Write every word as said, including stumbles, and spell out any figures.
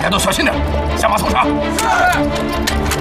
大家都小心点，下马搜查。是。